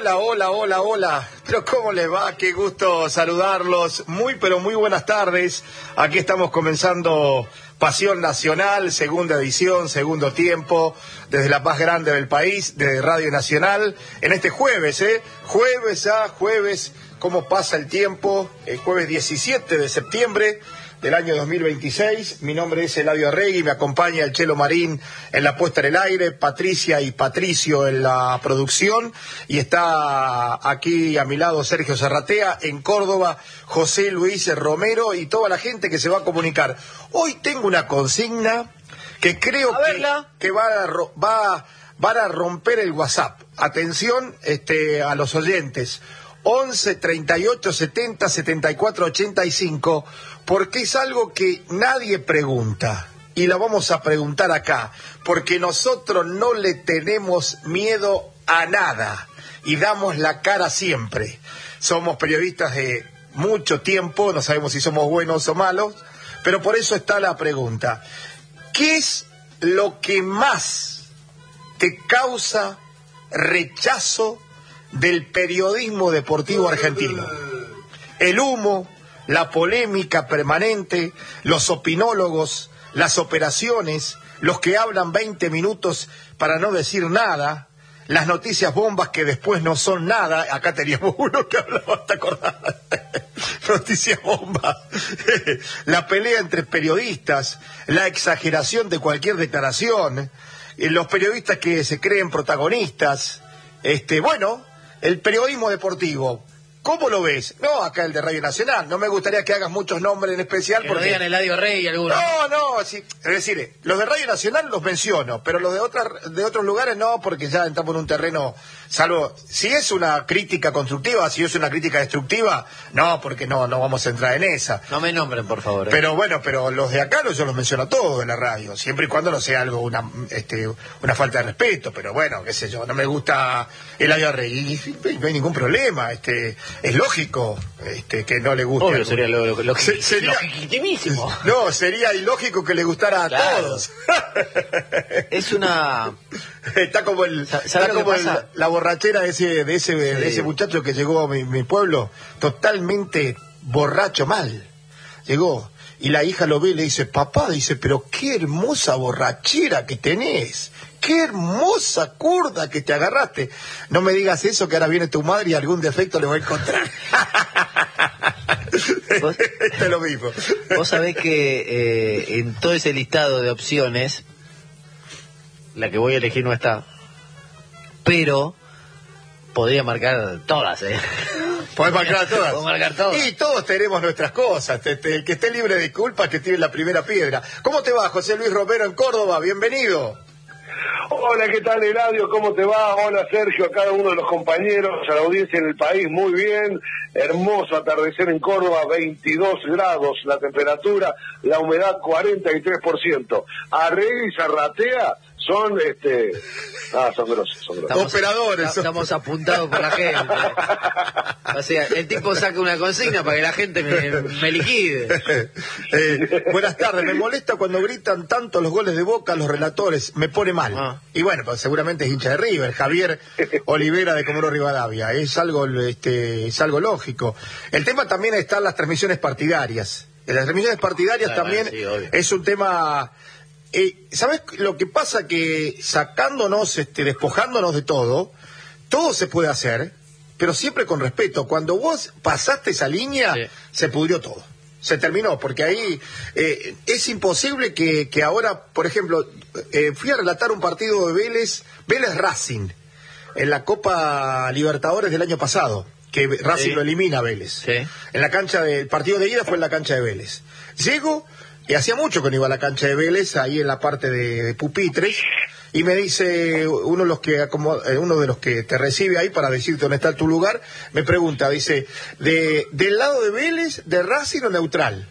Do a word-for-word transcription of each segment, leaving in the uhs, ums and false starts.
Hola, hola, hola, hola. Pero ¿cómo les va? Qué gusto saludarlos. Muy, pero muy buenas tardes. Aquí estamos comenzando Pasión Nacional, segunda edición, segundo tiempo, desde la más grande del país, desde Radio Nacional, en este jueves, ¿eh? Jueves a jueves, ¿cómo pasa el tiempo? El jueves diecisiete de septiembre del año dos mil veintiséis. Mi nombre es Eladio Arregui, me acompaña el Chelo Marín en la puesta en el aire, Patricia y Patricio en la producción, y está aquí a mi lado Sergio Zarratea, en Córdoba José Luis Romero y toda la gente que se va a comunicar. Hoy tengo una consigna que creo que, que va, a, va, van a romper el WhatsApp. Atención este, a los oyentes. once, treinta y ocho, setenta, setenta y cuatro, ochenta y cinco, porque es algo que nadie pregunta, y la vamos a preguntar acá, porque nosotros no le tenemos miedo a nada, y damos la cara siempre. Somos periodistas de mucho tiempo, no sabemos si somos buenos o malos, pero por eso está la pregunta. ¿Qué es lo que más te causa rechazo del periodismo deportivo argentino? El humo, la polémica permanente, los opinólogos, las operaciones, los que hablan veinte minutos para no decir nada, las noticias bombas que después no son nada. Acá teníamos uno que hablaba, ¿te acordás? Noticias bombas. La pelea entre periodistas, la exageración de cualquier declaración, los periodistas que se creen protagonistas. Este, bueno, el periodismo deportivo, ¿cómo lo ves? No, acá el de Radio Nacional. No me gustaría que hagas muchos nombres en especial. Que porque... no digan Eladio Rey y algunos. No, no, sí. Es decir, los de Radio Nacional los menciono, pero los de otras de otros lugares no, porque ya entramos en un terreno, salvo si es una crítica constructiva, si es una crítica destructiva, no, porque no, no vamos a entrar en esa. No me nombren, por favor. ¿eh? Pero bueno, pero los de acá yo los menciono todos en la radio, siempre y cuando no sea algo, una, este, una falta de respeto, pero bueno, qué sé yo, no me gusta Eladio Rey y no hay ningún problema, este... Es lógico este, que no le guste. Obvio, sería lo, lo, lo, Se, sería, legitimísimo. No, sería ilógico que le gustara a claro. todos. Es una... Está como, el, está como el, la borrachera de ese, de ese, sí. de ese muchacho que llegó a mi, mi pueblo, totalmente borracho mal. Llegó, y la hija lo ve y le dice, papá, dice, pero qué hermosa borrachera que tenés. ¡Qué hermosa curda que te agarraste! No me digas eso, que ahora viene tu madre y algún defecto le va a encontrar. ¿Vos? Esto es lo mismo. Vos sabés que eh, en todo ese listado de opciones, la que voy a elegir no está. Pero podría marcar todas, ¿eh? Podés marcar todas. Podés marcar todas. Y todos tenemos nuestras cosas. Este, el que esté libre de culpa, que tire la primera piedra. ¿Cómo te va, José Luis Romero en Córdoba? Bienvenido. Hola, ¿qué tal, Eladio? ¿Cómo te va? Hola, Sergio, a cada uno de los compañeros, a la audiencia en el país, muy bien. Hermoso atardecer en Córdoba, veintidós grados la temperatura, la humedad cuarenta y tres por ciento. Arregui y Zarratea son, este... Ah, son grosos, son grosos. Estamos, operadores. Estamos apuntados por la gente. O sea, el tipo saca una consigna para que la gente me, me liquide. eh, buenas tardes, me molesta cuando gritan tanto los goles de Boca los relatores, me pone mal. Ah. Y bueno, pues seguramente es hincha de River, Javier Olivera de Comodoro Rivadavia, es algo, este, es algo lógico. El tema también está en las transmisiones partidarias. En las transmisiones partidarias claro, también sí, es un tema... Eh, ¿Sabes lo que pasa? Que sacándonos, este, despojándonos de todo, todo se puede hacer, pero siempre con respeto. Cuando vos pasaste esa línea, sí. se pudrió todo. Se terminó, porque ahí eh, es imposible que, que ahora, por ejemplo, eh, fui a relatar un partido de Vélez, Vélez Racing, en la Copa Libertadores del año pasado, que Racing sí. lo elimina a Vélez. Sí. En la cancha del partido de ida fue en la cancha de Vélez. Llego, y hacía mucho que no iba a la cancha de Vélez, ahí en la parte de, de pupitres, y me dice uno de los que acomoda, uno de los que te recibe ahí para decirte dónde está tu lugar, me pregunta, dice, de del lado de Vélez, de Racing o neutral.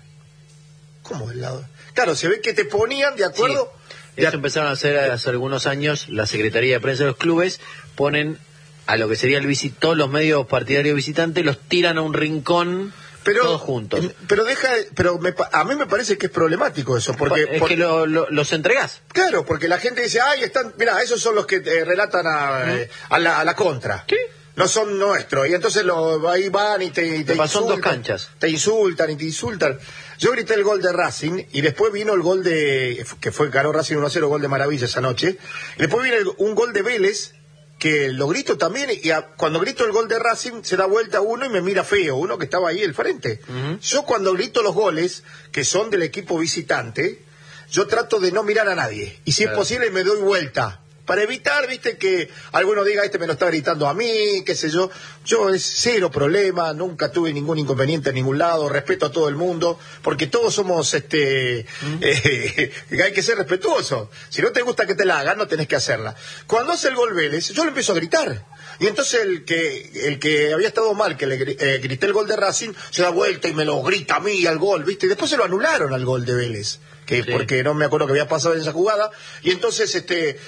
¿Cómo del lado? Claro, se ve que te ponían de acuerdo. Sí. Eso empezaron a hacer hace algunos años, la Secretaría de Prensa de los clubes ponen a lo que sería el visit, todos los medios partidarios visitantes, los tiran a un rincón. Pero, todos juntos. Pero deja, pero me, a mí me parece que es problemático eso, porque... Es porque, que lo, lo, los entregás. Claro, porque la gente dice, ay, están, mira, esos son los que eh, relatan a, ¿Mm? eh, a, la, a la contra. ¿Qué? no son nuestros. Y entonces lo, ahí van y te, y te pasó en dos insultan, canchas. Te insultan y te insultan. Yo grité el gol de Racing y después vino el gol de, que fue ganó Racing uno a cero, gol de maravilla esa noche. Y después viene el, un gol de Vélez, que lo grito también, y a, cuando grito el gol de Racing se da vuelta uno y me mira feo, uno que estaba ahí al frente. Uh-huh. Yo cuando grito los goles, que son del equipo visitante, yo trato de no mirar a nadie, y si claro. es posible me doy vuelta, para evitar, viste, que alguno diga, este me lo está gritando a mí, qué sé yo. Yo es cero problema, nunca tuve ningún inconveniente en ningún lado, respeto a todo el mundo, porque todos somos, este, ¿Mm? eh, hay que ser respetuosos. Si no te gusta que te la hagan, no tenés que hacerla. Cuando hace el gol Vélez, yo le empiezo a gritar. Y entonces el que el que había estado mal, que le eh, grité el gol de Racing, se da vuelta y me lo grita a mí al gol, ¿viste? Y después se lo anularon al gol de Vélez, que sí. porque no me acuerdo que había pasado en esa jugada, y entonces este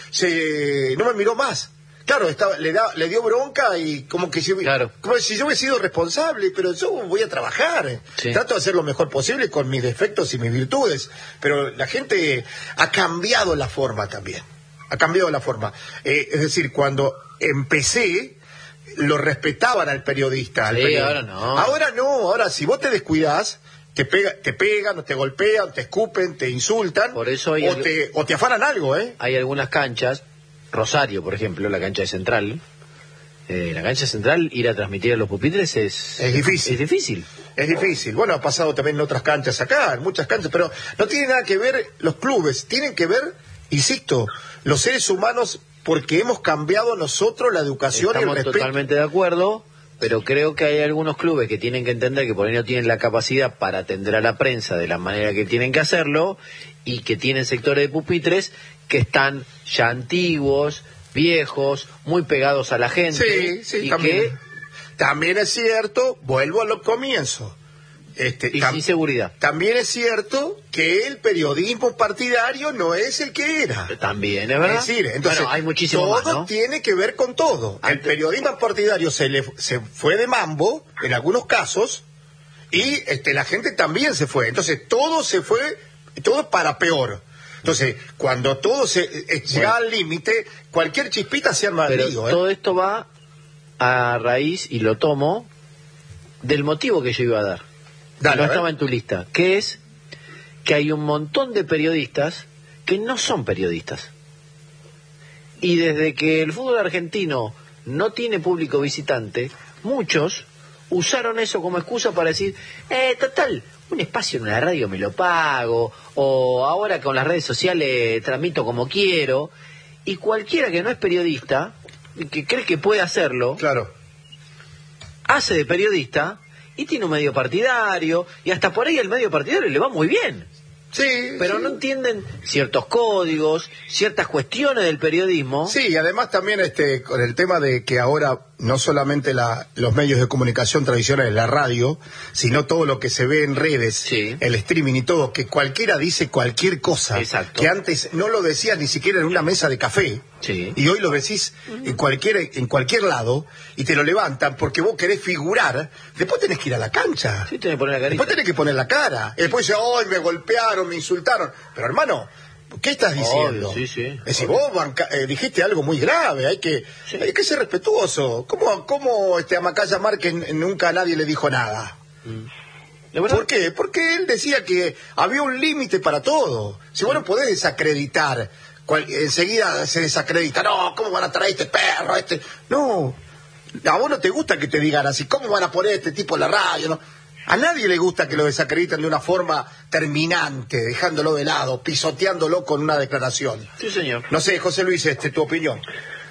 se no me miró más. Claro, estaba, le da, le dio bronca y como que si, claro. como si yo hubiera sido responsable, pero yo voy a trabajar. Sí. Trato de hacer lo mejor posible con mis defectos y mis virtudes, pero la gente ha cambiado la forma también. Ha cambiado la forma. Eh, es decir, cuando empecé, lo respetaban al periodista. Al sí, periodista. ahora no. Ahora no, ahora si vos te descuidás, te pega, te pegan, te golpean, te escupen, te insultan, por eso hay o, algo... te, o te afanan algo, ¿eh? Hay algunas canchas, Rosario, por ejemplo, la cancha de Central, eh, la cancha Central, ir a transmitir a los pupitres es... Es difícil. Es difícil. Es difícil. Bueno, ha pasado también en otras canchas acá, en muchas canchas, pero no tiene nada que ver los clubes, tienen que ver, insisto, los seres humanos, porque hemos cambiado nosotros la educación Estamos y el respeto. Totalmente de acuerdo, pero creo que hay algunos clubes que tienen que entender que por ahí no tienen la capacidad para atender a la prensa de la manera que tienen que hacerlo, y que tienen sectores de pupitres que están ya antiguos, viejos, muy pegados a la gente. Sí, sí, y también. que... También es cierto, vuelvo a los comienzos. Este, y sin seguridad. También es cierto que el periodismo partidario no es el que era. También es verdad. Es decir, entonces, bueno, hay muchísimo todo más, ¿no? tiene que ver con todo. Antes... El periodismo partidario se le se fue de mambo en algunos casos, y este la gente también se fue. Entonces todo se fue, todo para peor. Entonces, cuando todo se eh, llega bueno. al límite, cualquier chispita se arma Pero lío, ¿eh? Todo esto va a raíz, y lo tomo, del motivo que yo iba a dar. Dale, no estaba en tu lista, que es que hay un montón de periodistas que no son periodistas. Y desde que el fútbol argentino no tiene público visitante, muchos usaron eso como excusa para decir, eh, total, un espacio en una radio me lo pago, o ahora con las redes sociales transmito como quiero, y cualquiera que no es periodista, que cree que puede hacerlo, claro, hace de periodista y tiene un medio partidario, y hasta por ahí el medio partidario le va muy bien. Sí, pero sí. no entienden ciertos códigos, ciertas cuestiones del periodismo. Sí, y además también este con el tema de que ahora no solamente la, los medios de comunicación tradicionales, la radio, sino todo lo que se ve en redes, sí. el streaming y todo, que cualquiera dice cualquier cosa. Exacto. Que antes no lo decías ni siquiera en una mesa de café, sí. y hoy lo decís uh-huh. en cualquier en cualquier lado, y te lo levantan porque vos querés figurar. Después tenés que ir a la cancha. Sí, tenés que poner la carita. Después tenés que poner la cara. Y después dice, ¡ay, me golpearon, me insultaron! Pero hermano, ¿qué estás diciendo? Obvio, sí, sí. Es decir, vos banca, eh, dijiste algo muy grave, hay que sí. hay que ser respetuoso. ¿Cómo, cómo este, a Macaya Márquez nunca a nadie le dijo nada? Mm. ¿Por qué? Porque él decía que había un límite para todo. Si vos no podés desacreditar, cual, enseguida se desacredita. No, ¿cómo van a traer este perro? este No, a vos no te gusta que te digan así. ¿Cómo van a poner este tipo en la radio? No. A nadie le gusta que lo desacrediten de una forma terminante, dejándolo de lado, pisoteándolo con una declaración. Sí, señor. No sé, José Luis, este, tu opinión.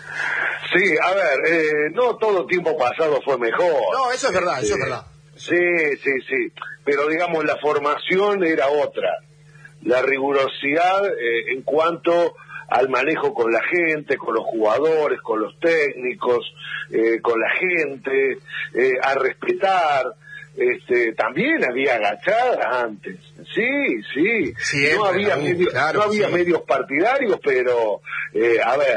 Sí, a ver, eh, no todo tiempo pasado fue mejor. No, eso es verdad, sí. eso es verdad. Sí, sí, sí. Pero digamos, la formación era otra. La rigurosidad eh, en cuanto al manejo con la gente, con los jugadores, con los técnicos, eh, con la gente, eh, a respetar. Este, también había agachada antes, sí, sí, Siempre, no había, uh, medio, claro, no había sí. medios partidarios, pero, eh, a ver,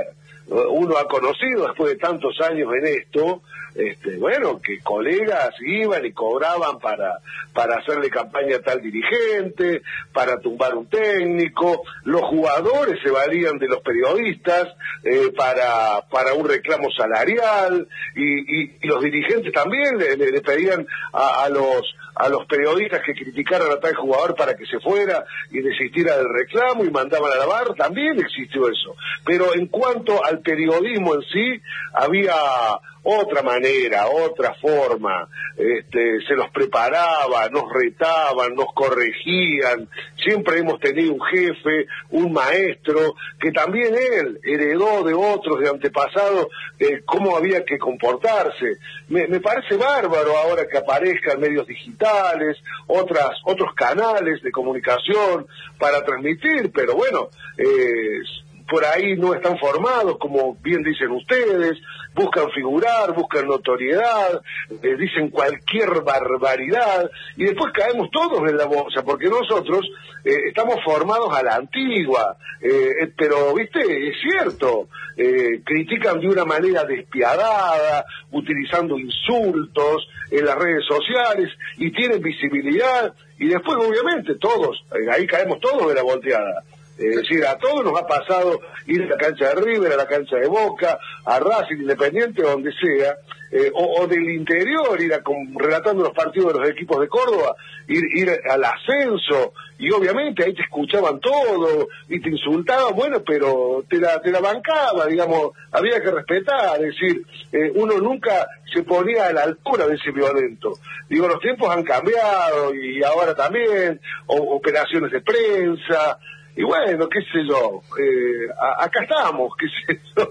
uno ha conocido después de tantos años en esto, este, bueno, que colegas iban y cobraban para para hacerle campaña a tal dirigente, para tumbar un técnico, los jugadores se valían de los periodistas eh, para para un reclamo salarial, y, y, y los dirigentes también le, le, le pedían a, a los a los periodistas que criticaran a tal jugador para que se fuera y desistiera del reclamo y mandaban a la barra. También existió eso. Pero en cuanto al periodismo en sí, había otra manera, otra forma, este, se nos preparaba, nos retaban, nos corregían, siempre hemos tenido un jefe, un maestro, que también él heredó de otros, de antepasados, eh, cómo había que comportarse. Me, me parece bárbaro ahora que aparezcan medios digitales, otras, otros canales de comunicación para transmitir, pero bueno, eh, por ahí no están formados, como bien dicen ustedes, buscan figurar, buscan notoriedad, eh, dicen cualquier barbaridad, y después caemos todos en la bolsa, porque nosotros eh, estamos formados a la antigua, eh, pero, viste, es cierto, eh, critican de una manera despiadada, utilizando insultos en las redes sociales, y tienen visibilidad, y después, obviamente, todos, eh, ahí caemos todos de la volteada. Es decir, a todos nos ha pasado ir a la cancha de River, a la cancha de Boca, a Racing, Independiente, donde sea, eh, o, o del interior, ir a, con, relatando los partidos de los equipos de Córdoba, ir, ir al ascenso, y obviamente ahí te escuchaban todo, y te insultaban, bueno, pero te la, te la bancaba, digamos, había que respetar, es decir, eh, uno nunca se ponía a la altura de ese violento. Digo, los tiempos han cambiado, y ahora también, o, operaciones de prensa, y bueno, qué sé yo, eh, a, acá estamos, qué sé yo,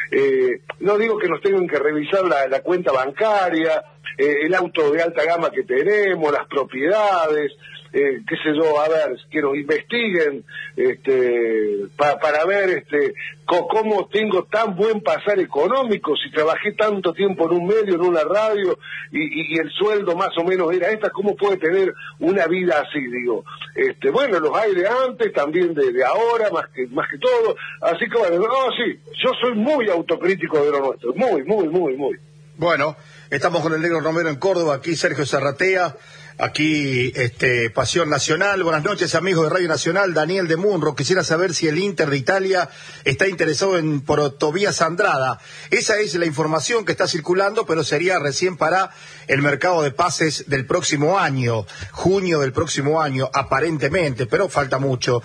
eh, no digo que nos tengan que revisar la, la cuenta bancaria, eh, el auto de alta gama que tenemos, las propiedades, eh, qué sé yo, a ver, que nos investiguen este, pa, para ver este, co, cómo tengo tan buen pasar económico, si trabajé tanto tiempo en un medio, en una radio, y, y, y el sueldo más o menos era esta, ¿cómo puede tener una vida así? Digo, este, bueno, los hay de antes, también de, de ahora, más que, más que todo, así que bueno, no, sí, yo soy muy autocrítico de lo nuestro, muy, muy, muy, muy. Bueno, estamos con el Negro Romero en Córdoba, aquí Sergio Zarratea, aquí este, Pasión Nacional. Buenas noches, amigos de Radio Nacional. Daniel de Munro, quisiera saber si el Inter de Italia está interesado en por Tobías Andrada. Esa es la información que está circulando, pero sería recién para el mercado de pases del próximo año, junio del próximo año, aparentemente, pero falta mucho.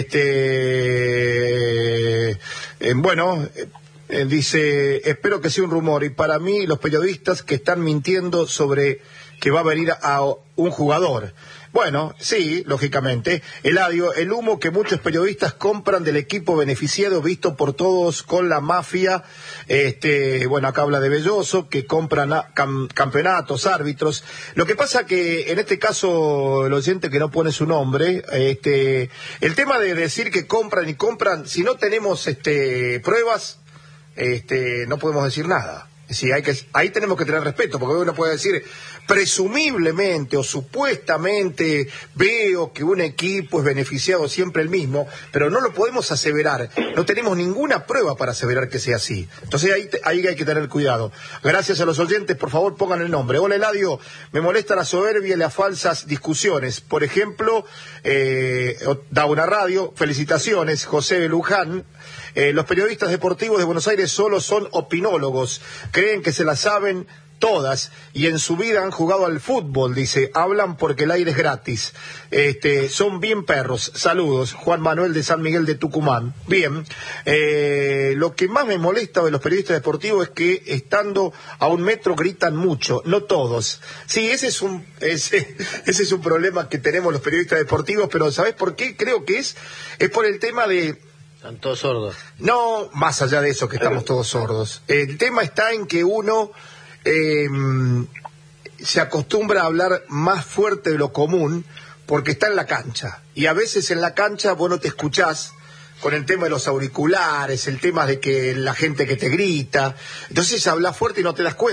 Este, eh, bueno... Eh, Eh, dice, espero que sea un rumor, y para mí los periodistas que están mintiendo sobre que va a venir a un jugador. Bueno, sí, lógicamente. Eladio, el humo que muchos periodistas compran del equipo beneficiado, visto por todos con la mafia, este, bueno, acá habla de Belloso, que compran a, cam, campeonatos, árbitros. Lo que pasa que, en este caso, el oyente que no pone su nombre, este, el tema de decir que compran y compran, si no tenemos este, pruebas, Este, no podemos decir nada. Sí, hay que, ahí tenemos que tener respeto, porque uno puede decir, presumiblemente o supuestamente veo que un equipo es beneficiado siempre el mismo, pero no lo podemos aseverar, no tenemos ninguna prueba para aseverar que sea así. Entonces ahí, ahí hay que tener cuidado. Gracias a los oyentes, por favor pongan el nombre. Hola Eladio, me molesta la soberbia y las falsas discusiones. Por ejemplo, eh, da una radio, felicitaciones, José Luján. Eh, los periodistas deportivos de Buenos Aires solo son opinólogos, creen que se las saben todas y en su vida han jugado al fútbol, dice, hablan porque el aire es gratis, este, son bien perros. Saludos, Juan Manuel de San Miguel de Tucumán. Bien, eh, lo que más me molesta de los periodistas deportivos es que estando a un metro gritan mucho, no todos. Sí, ese es un ese, ese es un problema que tenemos los periodistas deportivos, pero ¿sabés por qué? Creo que es es por el tema de... Están todos sordos. No, más allá de eso, que estamos todos sordos. El tema está en que uno eh, se acostumbra a hablar más fuerte de lo común porque está en la cancha. Y a veces en la cancha vos no te escuchás con el tema de los auriculares, el tema de que la gente que te grita. Entonces hablas fuerte y no te das cuenta.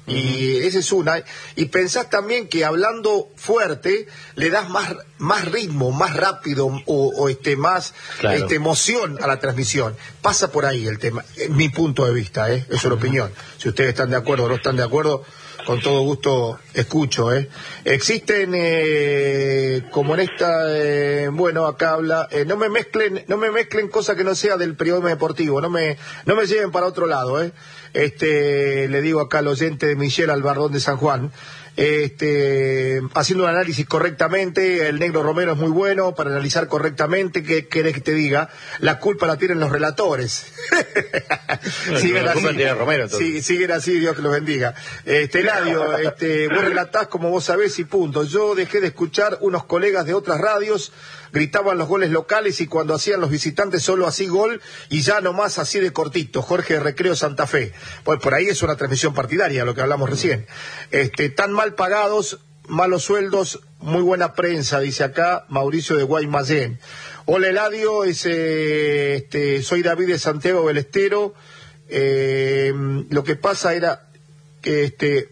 Uh-huh. Y esa es una. Y pensás también que hablando fuerte le das más más ritmo, más rápido o, o este más claro. este emoción a la transmisión. Pasa por ahí el tema, en mi punto de vista, ¿eh? Eso es uh-huh. la opinión. Si ustedes están de acuerdo o no están de acuerdo, con todo gusto escucho, ¿eh? Existen, eh, como en esta, eh, bueno, acá habla, eh, no me mezclen, no me mezclen cosas que no sea del periodismo deportivo, no me, no me lleven para otro lado, ¿eh? Este, le digo acá al oyente de Michelle Albardón de San Juan, este, haciendo un análisis correctamente, el Negro Romero es muy bueno para analizar correctamente. ¿Qué querés que te diga? La culpa la tienen los relatores. Bueno, siguen la así, culpa tiene Romero, sí, siguen así, Dios que los bendiga. Este, Eladio, este, vos relatás como vos sabés y punto. Yo dejé de escuchar unos colegas de otras radios, gritaban los goles locales y cuando hacían los visitantes solo así gol y ya nomás así de cortito. Jorge de Recreo Santa Fe. Pues por ahí es una transmisión partidaria, lo que hablamos recién. Este, tan mal pagados, malos sueldos, muy buena prensa, dice acá Mauricio de Guaymallén. Hola Eladio, ese, este, soy David de Santiago del Estero. Eh, lo que pasa era que este,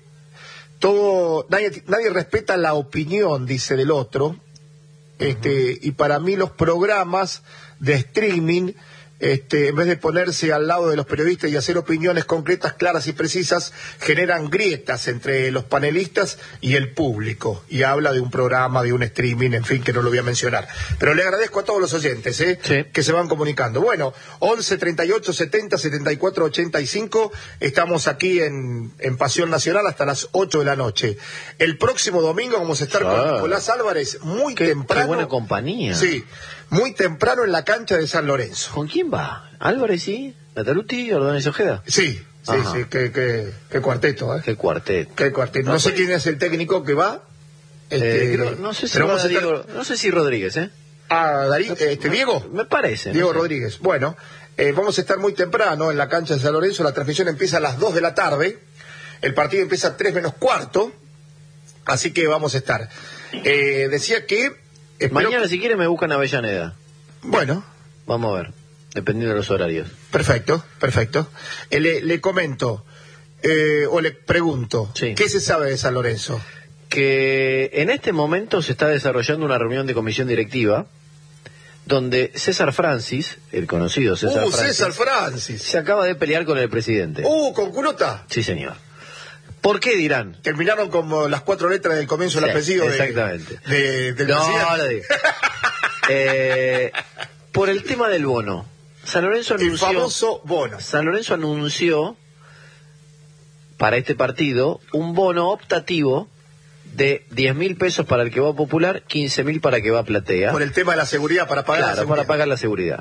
todo, nadie, nadie respeta la opinión, dice, del otro. Este, uh-huh. Y para mí los programas de streaming, este, en vez de ponerse al lado de los periodistas y hacer opiniones concretas, claras y precisas, generan grietas entre los panelistas y el público. Y habla de un programa, de un streaming, en fin, que no lo voy a mencionar. Pero le agradezco a todos los oyentes, ¿eh? Sí. Que se van comunicando. Bueno, once, treinta y ocho, setenta, setenta y cuatro, ochenta y cinco, estamos aquí en, en Pasión Nacional hasta las ocho de la noche. El próximo domingo vamos a estar ah. con Nicolás Álvarez, muy qué, temprano. Qué buena compañía. Sí. Muy temprano en la cancha de San Lorenzo. ¿Con quién va? ¿Álvarez sí? ¿Nataluti y Ordóñez Ojeda? Sí, sí, Ajá. sí, qué, qué, qué cuarteto, ¿eh? Qué cuarteto. Qué cuarteto. No, no sé quién es el técnico que va. Este, eh, creo, no, sé si Rodrigo, estar... no sé si Rodríguez, ¿eh? Ah, Darío, este, Diego. Me parece. Diego no sé. Rodríguez. Bueno, eh, vamos a estar muy temprano en la cancha de San Lorenzo. La transmisión empieza a las dos de la tarde. El partido empieza a tres menos cuarto. Así que vamos a estar. Eh, decía que... Mañana, que... si quiere, me buscan Avellaneda. Bueno. Vamos a ver, dependiendo de los horarios. Perfecto, perfecto. Eh, le, le comento, eh, o le pregunto, sí. ¿Qué se sabe de San Lorenzo? Que en este momento se está desarrollando una reunión de comisión directiva, donde César Francis, el conocido César uh, Francis, César Francis, se acaba de pelear con el presidente. Uh, ¿con Culota? Sí, señor. ¿Por qué dirán? Terminaron como las cuatro letras del comienzo del sí, apellido exactamente. De, de, del no, presidente. No, lo digo. eh, por el tema del bono. San Lorenzo anunció, el famoso bono. San Lorenzo anunció para este partido un bono optativo de diez mil pesos para el que va Popular, quince mil para el que va Platea. Por el tema de la seguridad, para pagar claro, la seguridad. para pagar la seguridad.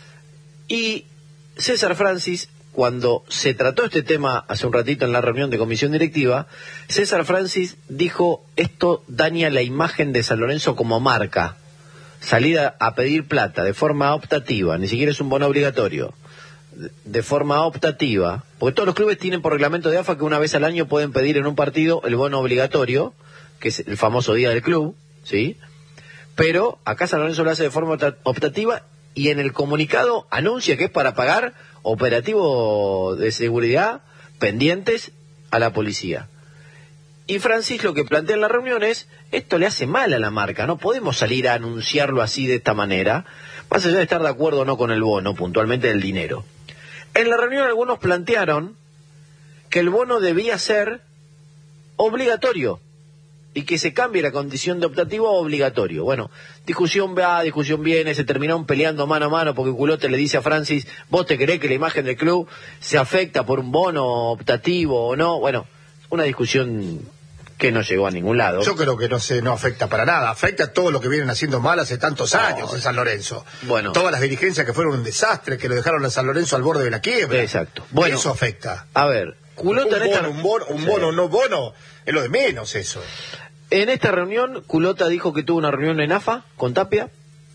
Y César Francis, cuando se trató este tema hace un ratito en la reunión de comisión directiva, César Francis dijo, esto daña la imagen de San Lorenzo como marca. Salir a, a pedir plata de forma optativa, ni siquiera es un bono obligatorio, de, de forma optativa, porque todos los clubes tienen por reglamento de A F A que una vez al año pueden pedir en un partido el bono obligatorio, que es el famoso día del club, ¿sí? Pero acá San Lorenzo lo hace de forma optativa y en el comunicado anuncia que es para pagar operativo de seguridad pendientes a la policía. Y Francis lo que plantea en la reunión es, esto le hace mal a la marca, no podemos salir a anunciarlo así de esta manera, más allá de estar de acuerdo o no con el bono, puntualmente del dinero. En la reunión algunos plantearon que el bono debía ser obligatorio y que se cambie la condición de optativo a obligatorio. Bueno, discusión va, discusión viene, se terminaron peleando mano a mano porque Culote le dice a Francis, ¿vos te creés que la imagen del club se afecta por un bono optativo o no? Bueno, una discusión que no llegó a ningún lado. Yo creo que no se no afecta para nada, afecta a todo lo que vienen haciendo mal hace tantos años no, en San Lorenzo. Bueno, todas las dirigencias que fueron un desastre, que lo dejaron a San Lorenzo al borde de la quiebra. Exacto. Bueno, eso afecta. A ver, Culota un en esta... bono, un bono, un bono, sí. no bono, es lo de menos eso. En esta reunión, Culota dijo que tuvo una reunión en A F A con Tapia,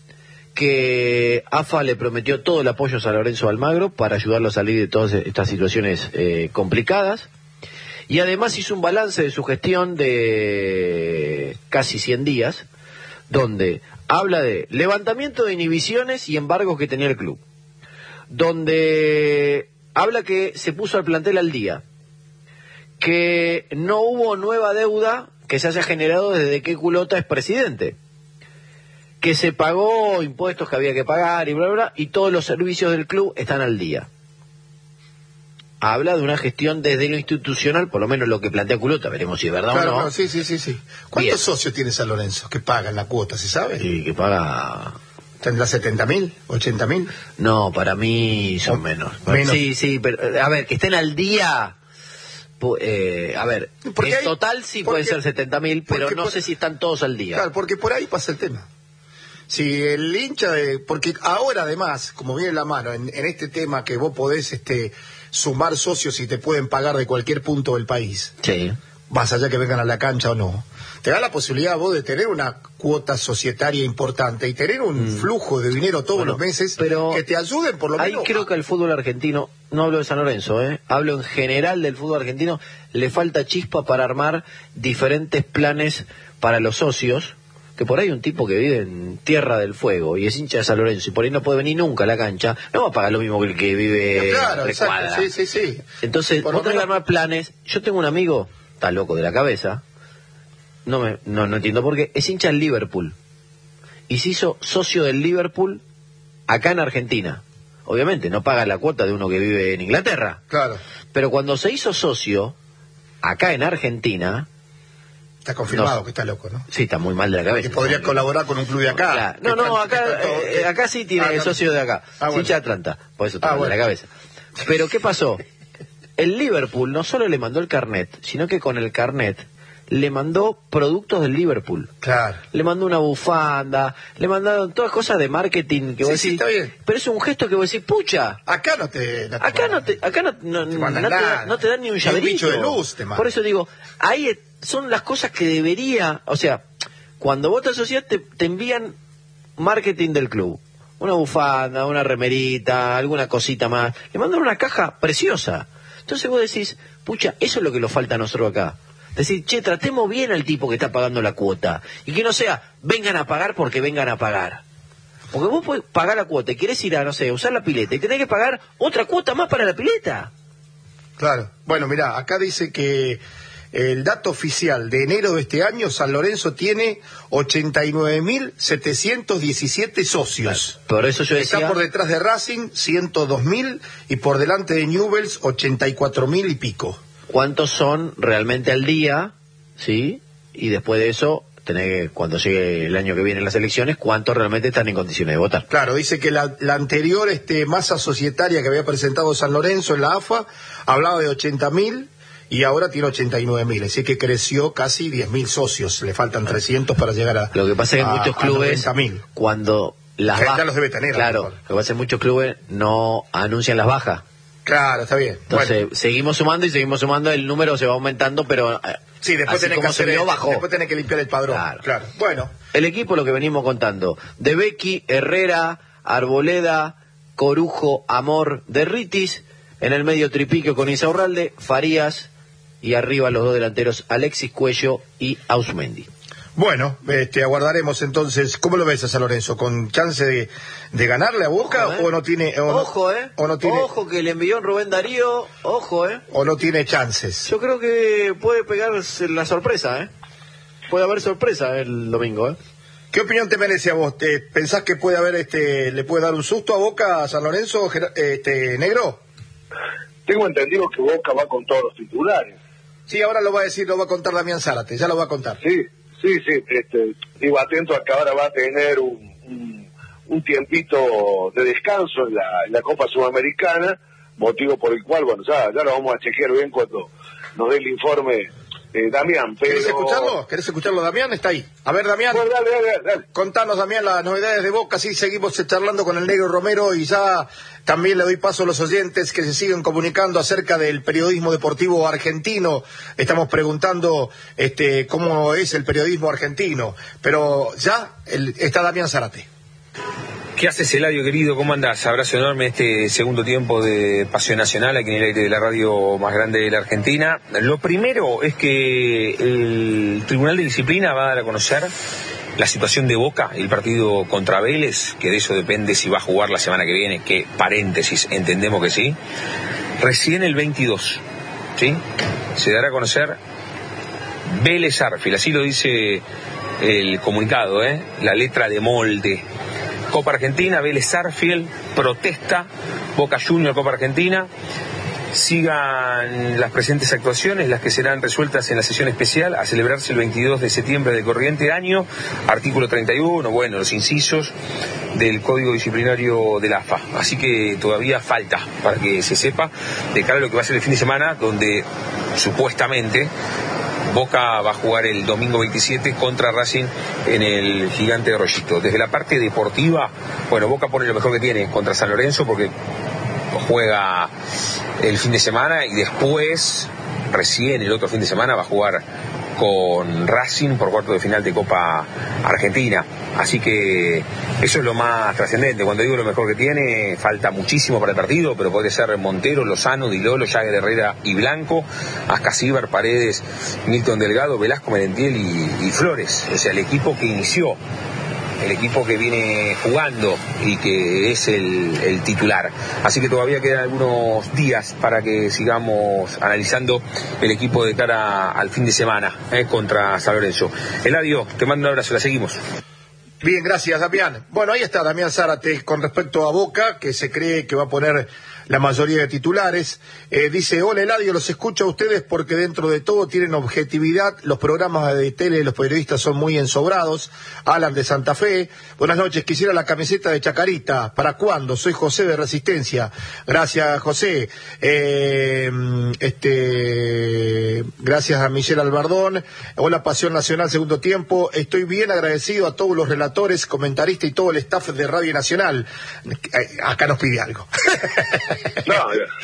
que A F A le prometió todo el apoyo a San Lorenzo Almagro para ayudarlo a salir de todas estas situaciones eh, complicadas. Y además hizo un balance de su gestión de casi cien días, donde habla de levantamiento de inhibiciones y embargos que tenía el club, donde habla que se puso al plantel al día, que no hubo nueva deuda que se haya generado desde que Culota es presidente, que se pagó impuestos que había que pagar y bla, bla, bla, y todos los servicios del club están al día. Habla de una gestión desde lo institucional, por lo menos lo que plantea Culota, veremos si es verdad claro, o no. no. Sí, sí, sí, sí. ¿Cuántos Bien. socios tiene San Lorenzo que pagan la cuota, se sabe? Sí, que paga... ¿Tendrá setenta mil? ¿ochenta mil? No, para mí son menos. menos. Sí, sí, pero a ver, que estén al día... Eh, a ver, en hay, total sí porque, puede ser setenta mil, pero no por, sé si están todos al día. Claro, porque por ahí pasa el tema. Si el hincha de... Porque ahora además, como viene la mano, en, en este tema que vos podés este, sumar socios y te pueden pagar de cualquier punto del país. Sí. Más allá que vengan a la cancha o no. Te da la posibilidad vos de tener una cuota societaria importante y tener un mm. flujo de dinero todos bueno, los meses pero que te ayuden por lo ahí menos. Ahí creo que al fútbol argentino, no hablo de San Lorenzo, ¿eh? hablo en general del fútbol argentino, le falta chispa para armar diferentes planes para los socios, que por ahí un tipo que vive en Tierra del Fuego y es hincha de San Lorenzo y por ahí no puede venir nunca a la cancha, no va a pagar lo mismo que el que vive claro, en Recuadra. Sí, sí, sí. Entonces, por vos tenés que armar planes. Yo tengo un amigo, está loco de la cabeza, no me no, no entiendo por qué, es hincha del Liverpool y se hizo socio del Liverpool acá en Argentina. Obviamente no paga la cuota de uno que vive en Inglaterra. Claro. Pero cuando se hizo socio acá en Argentina... Está confirmado no, que está loco, ¿no? Sí, está muy mal de la cabeza. Que podría ¿no? colaborar con un club de acá. Claro. No, no, acá, todo, eh, acá sí tiene ah, socio de acá. Ah, bueno. Hincha de Atlanta, por eso está ah, mal bueno. de la cabeza. Pero ¿qué pasó? El Liverpool no solo le mandó el carnet, sino que con el carnet le mandó productos del Liverpool. Claro. Le mandó una bufanda, le mandaron todas cosas de marketing que sí, vos sí, decís, está bien. Pero es un gesto que vos decís, pucha. Acá no te... No te acá no te, acá no, no, te no, te da, no te dan ni un llaverito. Un bicho de luz te Por eso digo, ahí son las cosas que debería... O sea, cuando vos te asociás te, te envían marketing del club. Una bufanda, una remerita, alguna cosita más. Le mandan una caja preciosa. Entonces vos decís, pucha, eso es lo que nos falta a nosotros acá. Decir, che, tratemos bien al tipo que está pagando la cuota. Y que no sea, vengan a pagar porque vengan a pagar. Porque vos podés pagar la cuota y querés ir a, no sé, usar la pileta y tenés que pagar otra cuota más para la pileta. Claro. Bueno, mirá, acá dice que el dato oficial de enero de este año, San Lorenzo tiene ochenta y nueve mil setecientos diecisiete socios. Claro. Por eso yo decía... Está por detrás de Racing, ciento dos mil, y por delante de Newell's, ochenta y cuatro mil y pico. ¿Cuántos son realmente al día? ¿Sí? Y después de eso, tenés que, cuando llegue el año que viene las elecciones, ¿cuántos realmente están en condiciones de votar? Claro, dice que la, la anterior este, masa societaria que había presentado San Lorenzo en la A F A hablaba de ochenta mil y ahora tiene ochenta y nueve mil, así que creció casi diez mil socios, le faltan trescientos para llegar a Lo que pasa es que en muchos clubes, cuando las bajas... Ya los debe tener. Claro, lo que pasa es que muchos clubes no anuncian las bajas. Claro, está bien. Entonces, bueno. seguimos sumando y seguimos sumando, el número se va aumentando, pero... Sí, después tenés que hacer subió, el, bajó. Después tenés que limpiar el padrón. Claro. claro. Bueno. El equipo, lo que venimos contando, de Becky, Herrera, Arboleda, Corujo, Amor, Derritis, en el medio Tripiquio con Insaurralde, Farías, y arriba los dos delanteros, Alexis Cuello y Ausmendi. Bueno, este, aguardaremos entonces. ¿Cómo lo ves a San Lorenzo? ¿Con chance de, de ganarle a Boca? Ojo, ¿eh? ¿O no tiene...? O ojo, ¿eh? O no tiene, ojo que le envió Rubén Darío, ojo, ¿eh? ¿O no tiene chances? Yo creo que puede pegarse la sorpresa, ¿eh? Puede haber sorpresa el domingo, ¿eh? ¿Qué opinión te merece a vos? ¿Te pensás que puede haber, este, le puede dar un susto a Boca, a San Lorenzo, este, Negro? Tengo entendido que Boca va con todos los titulares. Sí, ahora lo va a decir, lo va a contar Damián Zárate, ya lo va a contar. Sí. Sí, sí, este, digo, atento a que ahora va a tener un, un, un tiempito de descanso en la, en la Copa Sudamericana, motivo por el cual, bueno, ya, ya lo vamos a chequear bien cuando nos dé el informe eh, Damián. Pero... ¿Querés escucharlo? ¿Querés escucharlo, Damián? Está ahí. A ver, Damián. Bueno, dale, dale, dale. Contanos, Damián, las novedades de Boca, sí, seguimos charlando con el Negro Romero y ya también le doy paso a los oyentes que se siguen comunicando acerca del periodismo deportivo argentino. Estamos preguntando este cómo es el periodismo argentino, pero ya el, está Damián Zárate. ¿Qué haces, Eladio, querido? ¿Cómo andás? Abrazo enorme en este segundo tiempo de Pasión Nacional, aquí en el aire de la radio más grande de la Argentina. Lo primero es que el Tribunal de Disciplina va a dar a conocer la situación de Boca, el partido contra Vélez, que de eso depende si va a jugar la semana que viene, que, paréntesis, entendemos que sí, recién el veintidós. ¿sí? Se dará a conocer Vélez Arfield, así lo dice el comunicado, ¿eh? La letra de molde. Copa Argentina, Vélez Arfield, protesta, Boca Junior, Copa Argentina. Sigan las presentes actuaciones, las que serán resueltas en la sesión especial a celebrarse el veintidós de septiembre del corriente año, artículo treinta y uno, bueno, los incisos del Código Disciplinario de la A F A. Así que todavía falta para que se sepa de cara a lo que va a ser el fin de semana, donde supuestamente Boca va a jugar el domingo veintisiete contra Racing en el Gigante de Rollito. Desde la parte deportiva, bueno, Boca pone lo mejor que tiene contra San Lorenzo porque juega el fin de semana y después, recién el otro fin de semana, va a jugar con Racing por cuarto de final de Copa Argentina. Así que eso es lo más trascendente. Cuando digo lo mejor que tiene, falta muchísimo para el partido, pero puede ser Montero, Lozano, Dilolo, Jagger, Herrera y Blanco, Ascasíbar, Paredes, Milton Delgado, Velasco, Merentiel y, y Flores. O sea, el equipo que inició, el equipo que viene jugando y que es el, el titular. Así que todavía quedan algunos días para que sigamos analizando el equipo de cara al fin de semana eh, contra San Lorenzo. Eladio, te mando un abrazo, la seguimos. Bien, gracias, Damián. Bueno, ahí está Damián Zárate con respecto a Boca, que se cree que va a poner la mayoría de titulares. Eh, dice, hola Eladio, los escucho a ustedes porque dentro de todo tienen objetividad, los programas de tele, los periodistas son muy ensobrados. Alan de Santa Fe, buenas noches, quisiera la camiseta de Chacarita, ¿para cuándo? Soy José de Resistencia. Gracias, José. Eh, este, gracias a Michelle Albardón. Hola, Pasión Nacional, segundo tiempo. Estoy bien agradecido a todos los relatores, comentaristas y todo el staff de Radio Nacional. Acá nos pide algo. No,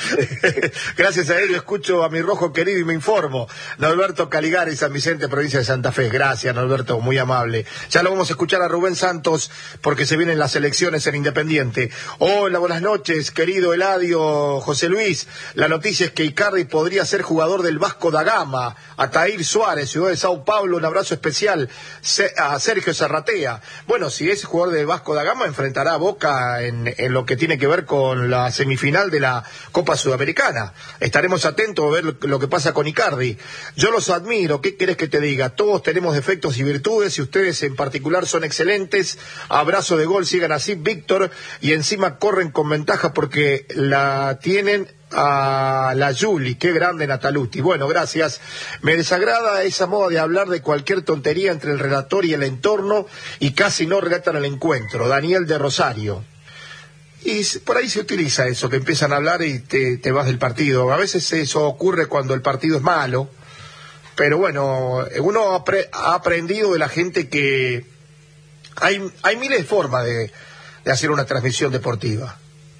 gracias a él escucho a mi rojo querido y me informo. Norberto Caligari, San Vicente, provincia de Santa Fe. Gracias, Norberto, muy amable. Ya lo vamos a escuchar a Rubén Santos porque se vienen las elecciones en Independiente. Hola, buenas noches, querido Eladio, José Luis. La noticia es que Icardi podría ser jugador del Vasco da Gama. Ataír Suárez, ciudad de Sao Paulo, un abrazo especial a Sergio Zarratea. Bueno, si es jugador del Vasco da Gama, enfrentará a Boca en, en lo que tiene que ver con la semifinal de la Copa Sudamericana. Estaremos atentos a ver lo que pasa con Icardi. Yo los admiro, ¿qué querés que te diga? Todos tenemos defectos y virtudes y ustedes en particular son excelentes. Abrazo de gol, sigan así, Víctor, y encima corren con ventaja porque la tienen a la Juli, qué grande Nataluti. Bueno, gracias. Me desagrada esa moda de hablar de cualquier tontería entre el relator y el entorno y casi no relatan el encuentro. Daniel de Rosario. Y por ahí se utiliza eso, que empiezan a hablar y te, te vas del partido. A veces eso ocurre cuando el partido es malo, pero bueno, uno ha, pre, ha aprendido de la gente que hay, hay miles de formas de, de hacer una transmisión deportiva.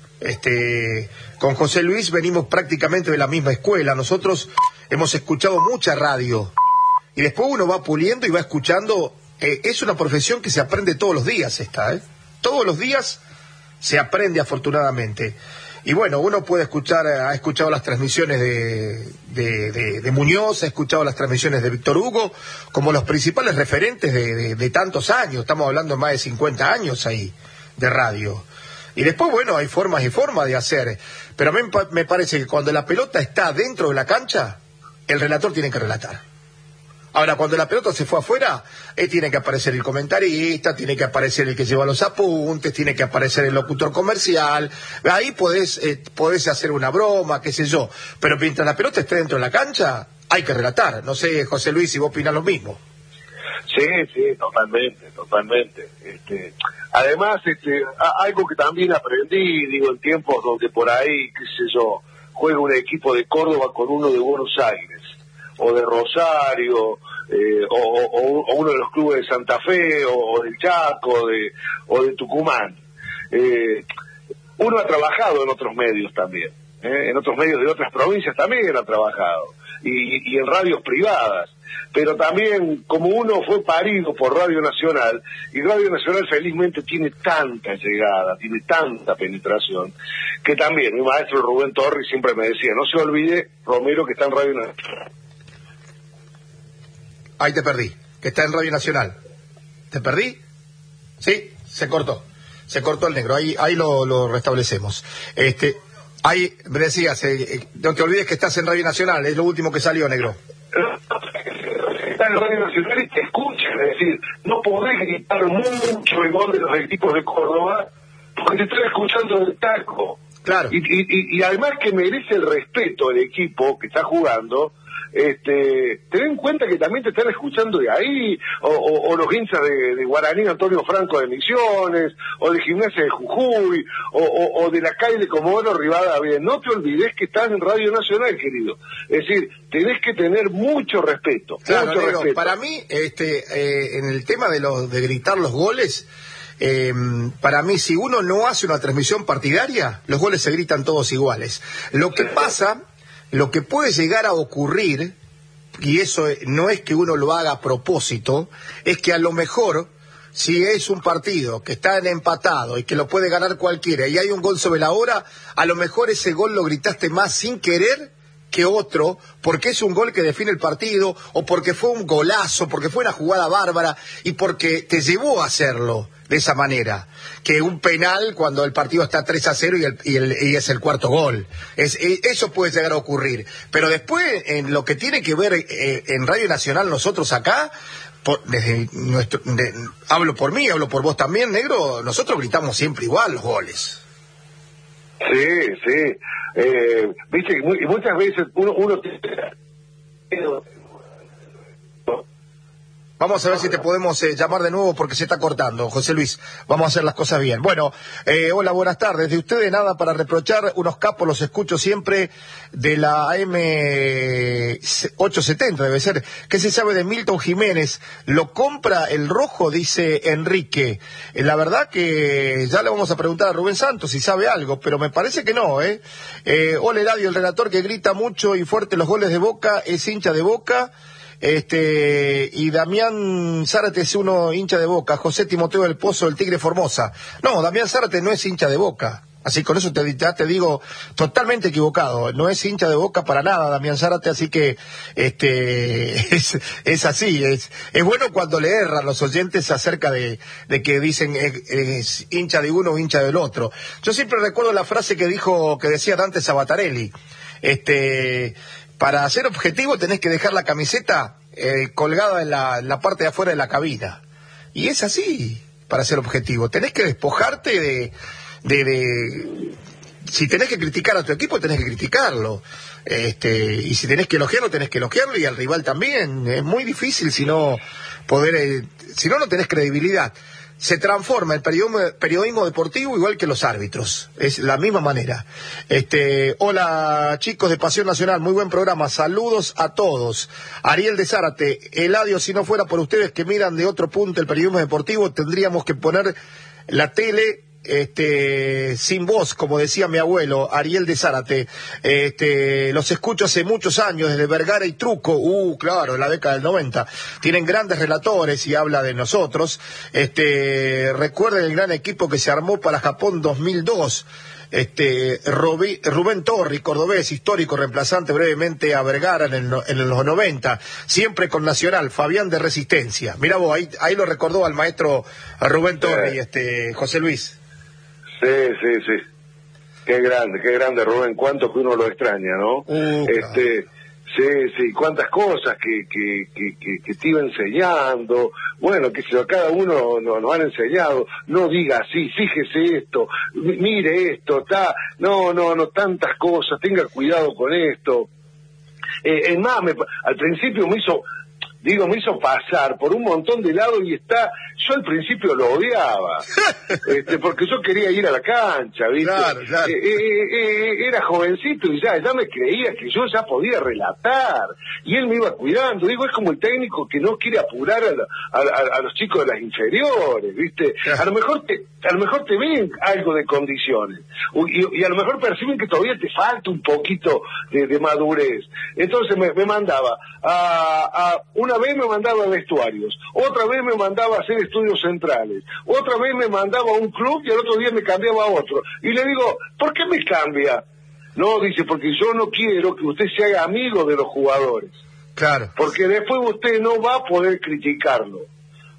Este, con José Luis venimos prácticamente de la misma escuela. Nosotros hemos escuchado mucha radio y después uno va puliendo y va escuchando. Eh, es una profesión que se aprende todos los días esta, ¿eh? Todos los días se aprende afortunadamente. Y bueno, uno puede escuchar, ha escuchado las transmisiones de, de, de, de Muñoz, ha escuchado las transmisiones de Víctor Hugo, como los principales referentes de, de, de tantos años. Estamos hablando de más de cincuenta años ahí de radio. Y después, bueno, hay formas y formas de hacer. Pero a mí me parece que cuando la pelota está dentro de la cancha, el relator tiene que relatar. Ahora, cuando la pelota se fue afuera, eh, tiene que aparecer el comentarista, tiene que aparecer el que lleva los apuntes, tiene que aparecer el locutor comercial. Ahí podés, eh, podés hacer una broma, qué sé yo. Pero mientras la pelota esté dentro de la cancha, hay que relatar. No sé, José Luis, si vos opinás lo mismo. Sí, sí, totalmente, totalmente. Este, además, este, algo que también aprendí, digo, en tiempos donde por ahí, qué sé yo, juega un equipo de Córdoba con uno de Buenos Aires, o de Rosario, eh, o, o, o uno de los clubes de Santa Fe, o, o del Chaco, de, o de Tucumán. Eh, uno ha trabajado en otros medios también, ¿eh? En otros medios de otras provincias también ha trabajado, y, y en radios privadas. Pero también, como uno fue parido por Radio Nacional, y Radio Nacional felizmente tiene tanta llegada, tiene tanta penetración, que también mi maestro Rubén Torres siempre me decía, no se olvide, Romero, que está en Radio Nacional. Ahí te perdí, que está en Radio Nacional. ¿Te perdí? Sí, se cortó. Se cortó el negro, ahí, ahí lo, lo restablecemos. Este, Ahí, me decías, eh, no te olvides que estás en Radio Nacional, es lo último que salió, negro. Está en Radio Nacional y te escuchan, es decir, no podés gritar mucho el gol de los equipos de Córdoba, porque te están escuchando del taco. Claro. Y, y, y además que merece el respeto el equipo que está jugando. Este, ten en cuenta que también te están escuchando de ahí, o, o, o los hinchas de, de Guaraní Antonio Franco de Misiones, o de Gimnasia de Jujuy, o, o, o de la calle de Comodoro Rivadavia. No te olvides que estás en Radio Nacional, querido. Es decir, tenés que tener mucho respeto. Claro, mucho negro, respeto. Para mí, este, eh, en el tema de los de gritar los goles, eh, para mí, si uno no hace una transmisión partidaria, los goles se gritan todos iguales. Lo que pasa... Lo que puede llegar a ocurrir, y eso no es que uno lo haga a propósito, es que a lo mejor, si es un partido que está en empatado y que lo puede ganar cualquiera y hay un gol sobre la hora, a lo mejor ese gol lo gritaste más sin querer que otro, porque es un gol que define el partido, o porque fue un golazo, porque fue una jugada bárbara, y porque te llevó a hacerlo de esa manera, que un penal cuando el partido está tres a cero y, el, y, el, y es el cuarto gol. Es, eso puede llegar a ocurrir. Pero después, en lo que tiene que ver eh, en Radio Nacional, nosotros acá, por, desde nuestro, de, hablo por mí, hablo por vos también, negro, nosotros gritamos siempre igual los goles. Sí, sí. Eh, viste que muy, muchas veces uno... uno te... Vamos a ver si te podemos eh, llamar de nuevo porque se está cortando, José Luis. Vamos a hacer las cosas bien. Bueno, eh, hola, buenas tardes. De ustedes nada para reprochar, unos capos los escucho siempre de la A M ochocientos setenta, debe ser. ¿Qué se sabe de Milton Jiménez? ¿Lo compra el rojo? Dice Enrique. Eh, la verdad que ya le vamos a preguntar a Rubén Santos si sabe algo, pero me parece que no, ¿eh? eh hola, Eladio, el relator que grita mucho y fuerte los goles de Boca, es hincha de Boca. Este, y Damián Zárate es uno hincha de Boca, José Timoteo del Pozo, el Tigre Formosa. No, Damián Zárate no es hincha de Boca. Así con eso te, ya te digo totalmente equivocado. No es hincha de Boca para nada, Damián Zárate, así que este es, es así. Es, es bueno cuando le erran los oyentes acerca de, de que dicen es, es hincha de uno o hincha del otro. Yo siempre recuerdo la frase que dijo, que decía Dante Sabatarelli. Este... Para ser objetivo tenés que dejar la camiseta eh, colgada en la, en la parte de afuera de la cabina. Y es así, para ser objetivo. Tenés que despojarte de, de, de... Si tenés que criticar a tu equipo, tenés que criticarlo. Este, y si tenés que elogiarlo, tenés que elogiarlo, y al rival también. Es muy difícil si no poder... Eh, si no, no tenés credibilidad. Se transforma el periodismo, periodismo deportivo igual que los árbitros, es la misma manera. Este, hola chicos de Pasión Nacional, muy buen programa, saludos a todos. Ariel de Zárate, Eladio, si no fuera por ustedes que miran de otro punto el periodismo deportivo, tendríamos que poner la tele este sin voz, como decía mi abuelo. Ariel de Zárate, este los escucho hace muchos años, desde Vergara y Truco, uh, claro, en la década del noventa, tienen grandes relatores y habla de nosotros. Este, recuerden el gran equipo que se armó para Japón dos mil dos, este Robi, Rubén Torri, cordobés, histórico, reemplazante brevemente a Vergara en, el, en los noventa, siempre con Nacional, Fabián de Resistencia. Mirá vos, ahí, ahí lo recordó al maestro Rubén Torri, este José Luis. Sí, sí, sí. Qué grande, qué grande, Rubén. Cuánto que uno lo extraña, ¿no? Uh, este, sí, sí. Cuántas cosas que, que, que, que, que te iba enseñando. Bueno, que si a cada uno nos, nos han enseñado. No diga así, fíjese esto, mire esto, está. No, no, no, tantas cosas. Tenga cuidado con esto. Eh, es más, me, al principio me hizo... Digo, me hizo pasar por un montón de lados y está... Yo al principio lo odiaba, este, porque yo quería ir a la cancha, ¿viste? Claro, claro. Eh, eh, eh, era jovencito y ya, ya me creía que yo ya podía relatar. Y él me iba cuidando. Digo, es como el técnico que no quiere apurar a, la, a, a, a los chicos de las inferiores, ¿viste? A lo mejor te, a lo mejor te ven algo de condiciones. Y, y a lo mejor perciben que todavía te falta un poquito de, de madurez. Entonces me, me mandaba a, a... Una vez me mandaba a vestuarios, otra vez me mandaba a hacer estudios centrales, otra vez me mandaba a un club y al otro día me cambiaba a otro. Y le digo, ¿por qué me cambia? No, dice, porque yo no quiero que usted se haga amigo de los jugadores. Claro. Porque después usted no va a poder criticarlo.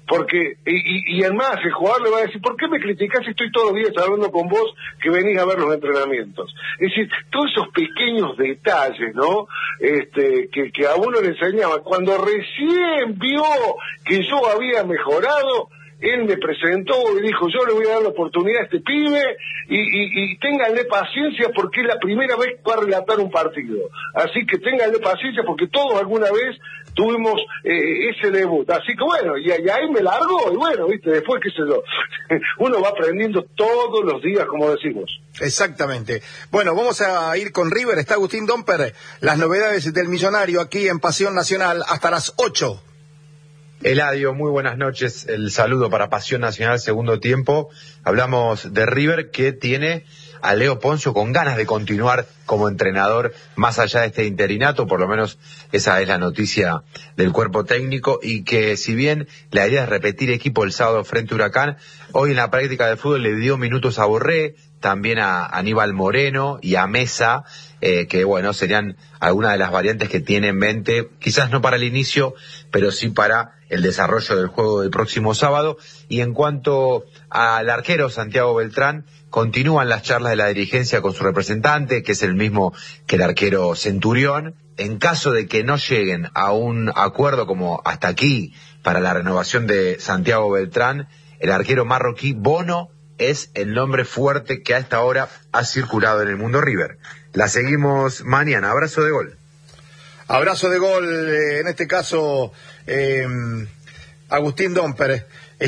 porque, y, y además el jugador le va a decir, ¿por qué me criticás si estoy todos los días hablando con vos que venís a ver los entrenamientos? Es decir, todos esos pequeños detalles, ¿no? Este, que, que a uno le enseñaba, cuando recién vio que yo había mejorado, él me presentó y dijo, yo le voy a dar la oportunidad a este pibe y, y, y ténganle paciencia porque es la primera vez que va a relatar un partido. Así que ténganle paciencia porque todos alguna vez tuvimos eh, ese debut. Así que bueno, y, y ahí me largo y bueno, viste, después qué sé yo. Uno va aprendiendo todos los días, como decimos. Exactamente. Bueno, vamos a ir con River. Está Agustín Domper, las novedades del Millonario aquí en Pasión Nacional hasta las ocho. Eladio, muy buenas noches. El saludo para Pasión Nacional, segundo tiempo. Hablamos de River, que tiene a Leo Poncio con ganas de continuar como entrenador más allá de este interinato, por lo menos esa es la noticia del cuerpo técnico, y que si bien la idea es repetir equipo el sábado frente a Huracán, hoy en la práctica de fútbol le dio minutos a Borré, también a Aníbal Moreno y a Mesa, eh, que bueno, serían algunas de las variantes que tiene en mente, quizás no para el inicio, pero sí para el desarrollo del juego del próximo sábado. Y en cuanto al arquero Santiago Beltrán, continúan las charlas de la dirigencia con su representante, que es el mismo que el arquero Centurión. En caso de que no lleguen a un acuerdo como hasta aquí para la renovación de Santiago Beltrán, el arquero marroquí Bono es el nombre fuerte que a esta hora ha circulado en el mundo River. La seguimos mañana. Abrazo de gol. Abrazo de gol, eh, en este caso, eh, Agustín Domper.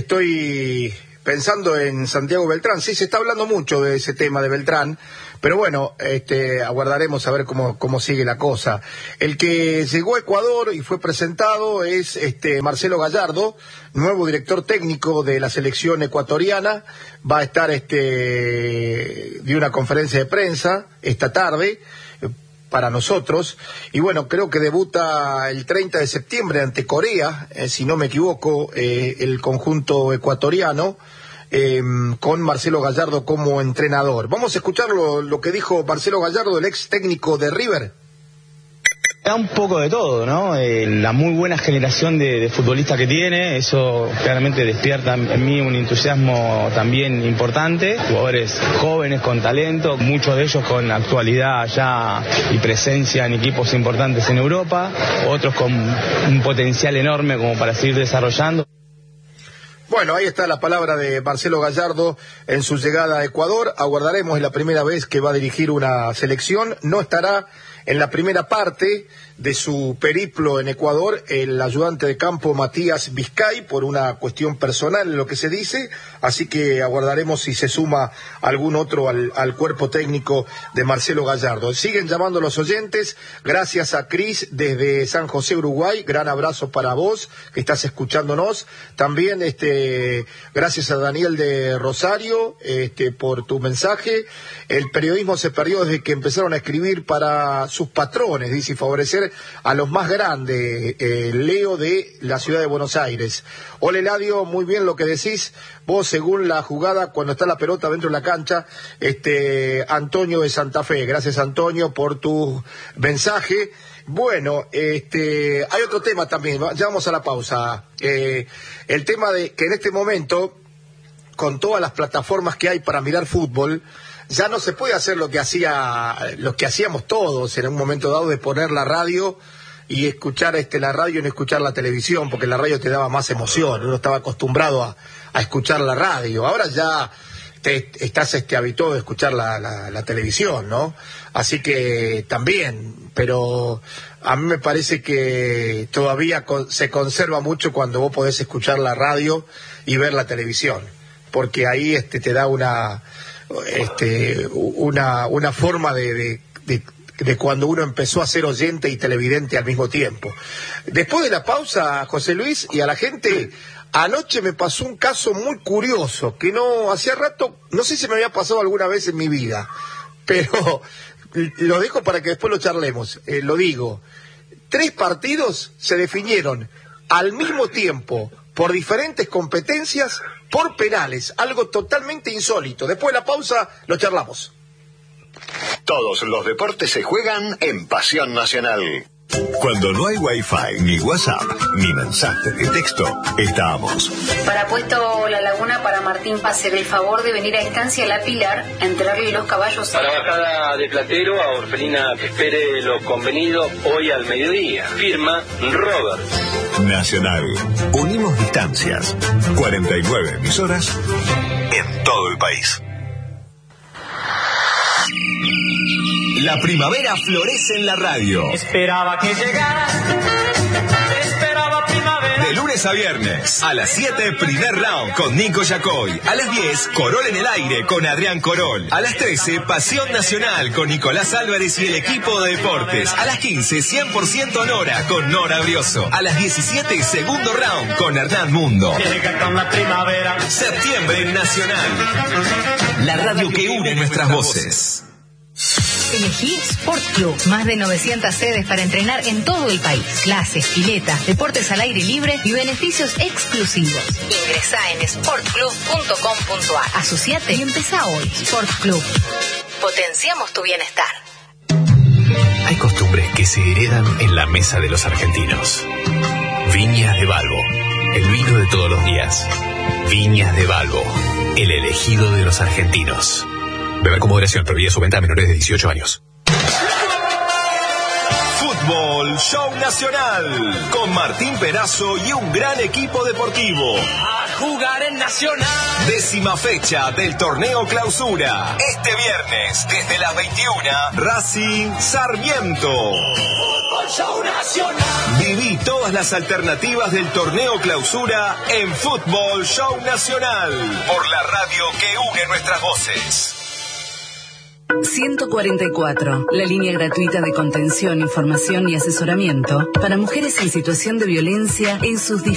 Estoy pensando en Santiago Beltrán. Sí, se está hablando mucho de ese tema de Beltrán, pero bueno, este, aguardaremos a ver cómo, cómo sigue la cosa. El que llegó a Ecuador y fue presentado es este Marcelo Gallardo, nuevo director técnico de la selección ecuatoriana. Va a estar este de una conferencia de prensa esta tarde para nosotros, y bueno, creo que debuta el treinta de septiembre ante Corea, eh, si no me equivoco, eh, el conjunto ecuatoriano, eh, con Marcelo Gallardo como entrenador. Vamos a escuchar lo, lo que dijo Marcelo Gallardo, el ex técnico de River. Da un poco de todo, ¿no? Eh, la muy buena generación de, de futbolistas que tiene, eso claramente despierta en mí un entusiasmo también importante. Jugadores jóvenes con talento, muchos de ellos con actualidad ya y presencia en equipos importantes en Europa, otros con un potencial enorme como para seguir desarrollando. Bueno, ahí está la palabra de Marcelo Gallardo en su llegada a Ecuador. Aguardaremos, es la primera vez que va a dirigir una selección. No estará en la primera parte de su periplo en Ecuador el ayudante de campo Matías Vizcay, por una cuestión personal, en lo que se dice, así que aguardaremos si se suma algún otro al, al cuerpo técnico de Marcelo Gallardo. Siguen llamando los oyentes, gracias a Cris desde San José, Uruguay, gran abrazo para vos, que estás escuchándonos. También este gracias a Daniel de Rosario este por tu mensaje. El periodismo se perdió desde que empezaron a escribir para sus patrones, dice, y favorecer a los más grandes. eh, Leo de la ciudad de Buenos Aires. Hola Eladio, muy bien lo que decís. Vos, según la jugada, cuando está la pelota dentro de la cancha, este Antonio de Santa Fe. Gracias, Antonio, por tu mensaje. Bueno, este hay otro tema también, ya vamos a la pausa. Eh, el tema de que en este momento, con todas las plataformas que hay para mirar fútbol, ya no se puede hacer lo que hacía, lo que hacíamos todos en un momento dado, de poner la radio y escuchar este la radio y no escuchar la televisión, porque la radio te daba más emoción, uno estaba acostumbrado a, a escuchar la radio. Ahora ya te, estás este habituado a escuchar la, la, la televisión, ¿no? Así que también, pero a mí me parece que todavía con, se conserva mucho cuando vos podés escuchar la radio y ver la televisión, porque ahí este te da una este una una forma de, de, de, de cuando uno empezó a ser oyente y televidente al mismo tiempo. Después de la pausa, José Luis, y a la gente, anoche me pasó un caso muy curioso, que no hacía rato, no sé si me había pasado alguna vez en mi vida, pero lo dejo para que después lo charlemos. Eh, lo digo, tres partidos se definieron al mismo tiempo, por diferentes competencias, por penales, algo totalmente insólito. Después de la pausa lo charlamos. Todos los deportes se juegan en Pasión Nacional. Cuando no hay Wi-Fi, ni WhatsApp, ni mensaje de texto, estamos. Para Puesto La Laguna, para Martín Pase, el favor de venir a Estancia La Pilar a enterrarle los caballos. Para Bajada de Platero, a Orfelina que espere lo convenido hoy al mediodía. Firma Robert. Nacional. Unimos distancias. cuarenta y nueve emisoras en todo el país. La primavera florece en la radio. Esperaba que llegaras. Esperaba primavera. De lunes a viernes, a las siete, primer round con Nico Yacoy. A las diez, Corol en el aire con Adrián Corol. A las trece, Pasión Nacional con Nicolás Álvarez y el equipo de deportes. A las quince, cien por ciento Nora con Nora Brioso. A las diecisiete, segundo round con Hernán Mundo. Llega con la primavera. Septiembre Nacional. La radio que une nuestras voces. Elegí Sport Club. Más de novecientas sedes para entrenar en todo el país. Clases, piletas, deportes al aire libre y beneficios exclusivos. Ingresá en sport club punto com punto a r. Asociate y empezá hoy. Sport Club. Potenciamos tu bienestar. Hay costumbres que se heredan en la mesa de los argentinos. Viñas de Balbo, el vino de todos los días. Viñas de Balbo, el elegido de los argentinos. Beber con moderación, prohibida su venta a menores de dieciocho años. Fútbol Show Nacional, con Martín Perazo y un gran equipo deportivo. A jugar en Nacional. Décima fecha del torneo Clausura. Este viernes, desde las veintiuna, Racing Sarmiento. Fútbol Show Nacional. Viví todas las alternativas del torneo Clausura en Fútbol Show Nacional, por la radio que une nuestras voces. ciento cuarenta y cuatro, la línea gratuita de contención, información y asesoramiento para mujeres en situación de violencia en sus